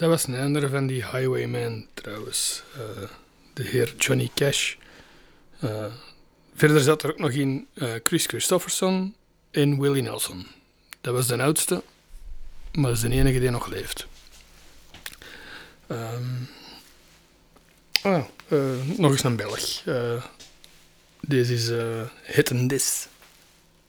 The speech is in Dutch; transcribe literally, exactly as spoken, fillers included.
Dat was een ander van die Highwayman trouwens. Uh, de heer Johnny Cash. Uh, verder zat er ook nog in uh, Chris Christopherson en Willie Nelson. Dat was de oudste, maar dat is de enige die nog leeft. Um, oh, uh, nog eens een Belg. Uh, deze is uh, Hit and This.